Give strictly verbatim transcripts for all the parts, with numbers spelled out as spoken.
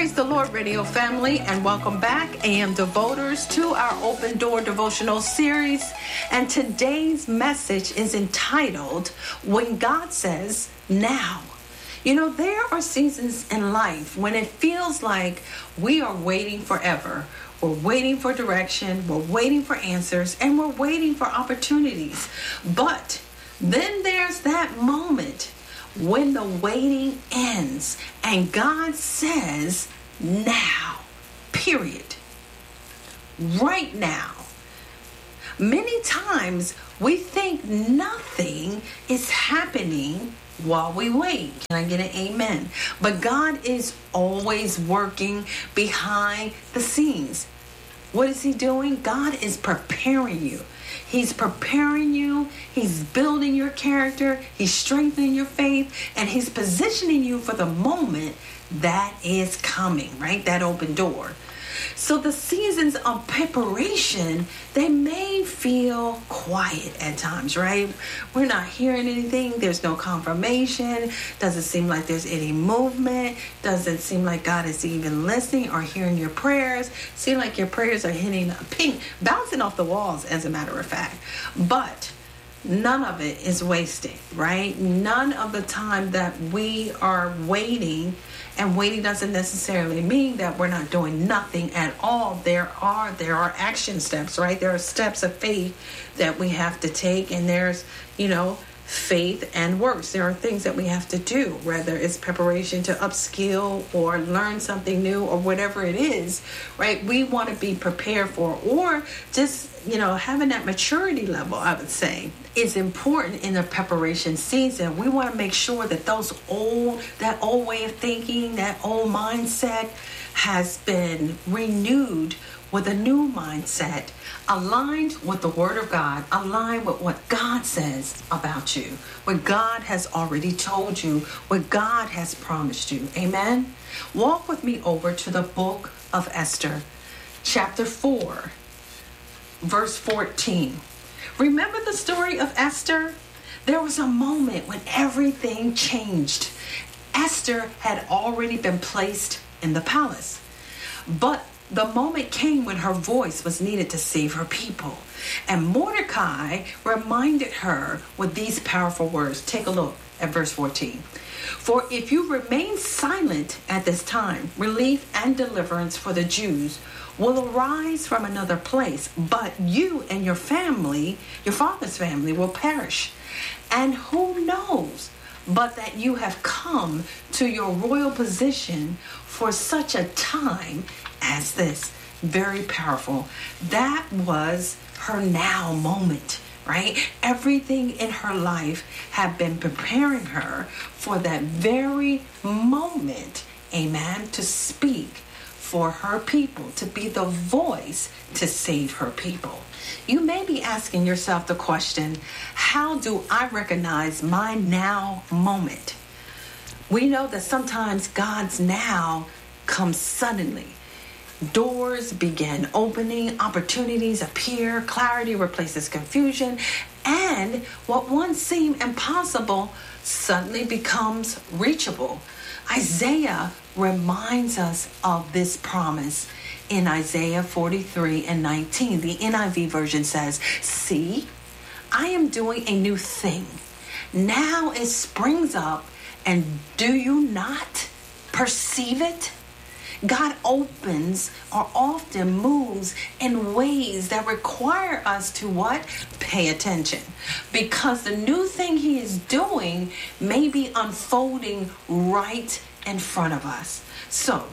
Praise the Lord, radio family, and welcome back, A M Devoters, to our Open Door devotional series. And today's message is entitled, When God Says Now. You know, there are seasons in life when it feels like we are waiting forever. We're waiting for direction, we're waiting for answers, and we're waiting for opportunities. But then there's that moment when the waiting ends and God says, now, period. Right now. Many times we think nothing is happening while we wait. Can I get an amen? But God is always working behind the scenes. What is he doing? God is preparing you. He's preparing you. He's building your character. He's strengthening your faith. And he's positioning you for the moment that is coming, right? That open door. So the seasons of preparation, they may feel quiet at times, right? We're not hearing anything. There's no confirmation. Doesn't seem like there's any movement. Doesn't seem like God is even listening or hearing your prayers. Seem like your prayers are hitting a ping, bouncing off the walls, as a matter of fact. But none of it is wasted, right? None of the time that we are waiting, and waiting doesn't necessarily mean that we're not doing nothing at all. There are there are action steps, right? There are steps of faith that we have to take, and there's, you know, faith and works. There are things that we have to do, whether it's preparation to upskill or learn something new or whatever it is, right? We want to be prepared for, or just, you know, having that maturity level, I would say, is important in the preparation season. We want to make sure that those old, that old way of thinking, that old mindset has been renewed with a new mindset, aligned with the Word of God, aligned with what God says about you, what God has already told you, what God has promised you. Amen? Walk with me over to the book of Esther, chapter four, verse fourteen. Remember the story of Esther? There was a moment when everything changed. Esther had already been placed in the palace, but the moment came when her voice was needed to save her people. And Mordecai reminded her with these powerful words. Take a look at verse fourteen. For if you remain silent at this time, relief and deliverance for the Jews will arise from another place, but you and your family, your father's family, will perish. And who knows but that you have come to your royal position for such a time as this. Very powerful. That was her now moment, right? Everything in her life had been preparing her for that very moment, amen, to speak for her people, to be the voice to save her people. You may be asking yourself the question, how do I recognize my now moment? We know that sometimes God's now comes suddenly. Doors begin opening, opportunities appear, clarity replaces confusion, and what once seemed impossible suddenly becomes reachable. Isaiah reminds us of this promise in Isaiah forty-three and nineteen. The N I V version says, see, I am doing a new thing. Now it springs up, and do you not perceive it? God opens or often moves in ways that require us to what? Pay attention. Because the new thing he is doing may be unfolding right in front of us. So,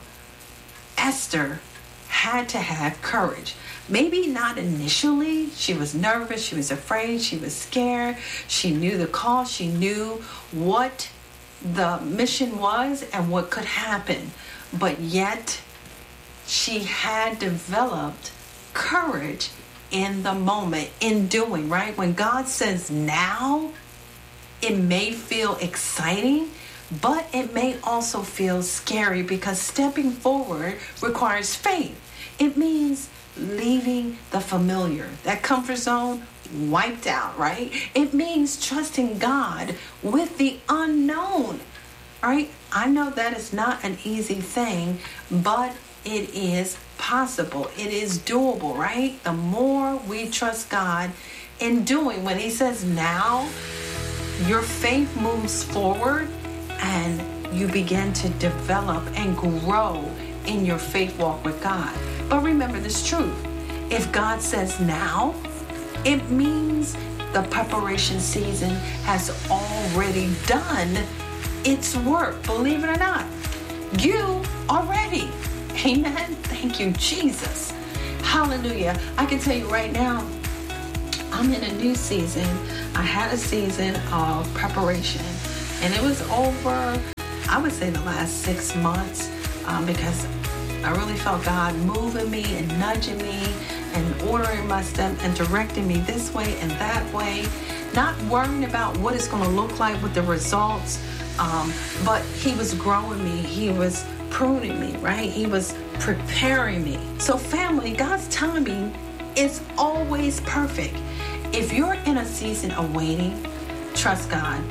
Esther had to have courage. Maybe not initially. She was nervous. She was afraid. She was scared. She knew the cost. She knew what the mission was and what could happen. But yet, she had developed courage in the moment, in doing, right? When God says now, it may feel exciting, but it may also feel scary because stepping forward requires faith. It means leaving the familiar, that comfort zone wiped out, right? It means trusting God with the unknown. All right, I know that is not an easy thing, but it is possible. It is doable, right? The more we trust God in doing, when he says now, your faith moves forward and you begin to develop and grow in your faith walk with God. But remember this truth. If God says now, it means the preparation season has already done its work. Believe it or not, you are ready. Amen. Thank you, Jesus. Hallelujah. I can tell you right now, I'm in a new season. I had a season of preparation, and it was over, I would say, the last six months um, because I really felt God moving me and nudging me and ordering my steps and directing me this way and that way, not worrying about what it's going to look like with the results, um, but he was growing me. He was pruning me, right? He was preparing me. So family, God's timing is always perfect. If you're in a season of waiting, trust God.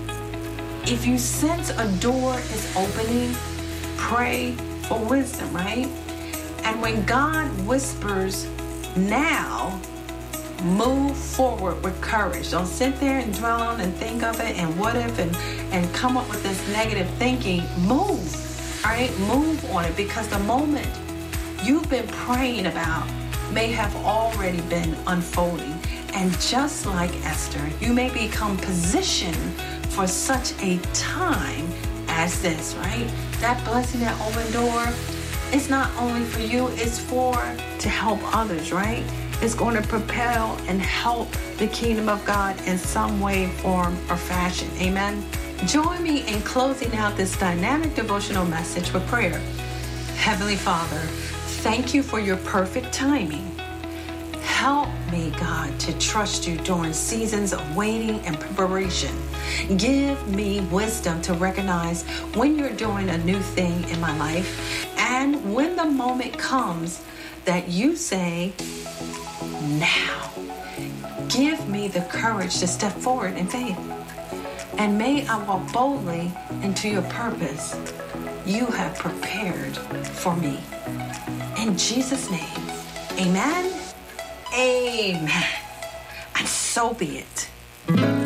If you sense a door is opening, pray for wisdom, right? And when God whispers, now, move forward with courage. Don't sit there and dwell on and think of it and what if and, and come up with this negative thinking. Move, all right? Move on it, because the moment you've been praying about may have already been unfolding. And just like Esther, you may become positioned for such a time as this, right? That blessing, that open door, it's not only for you, it's for to help others, right? It's going to propel and help the kingdom of God in some way, form, or fashion. Amen. Join me in closing out this dynamic devotional message with prayer. Heavenly Father, thank you for your perfect timing. Help me, God, to trust you during seasons of waiting and preparation. Give me wisdom to recognize when you're doing a new thing in my life, and when the moment comes that you say, now. Give me the courage to step forward in faith. And may I walk boldly into your purpose you have prepared for me. In Jesus' name, amen. Amen. And so be it.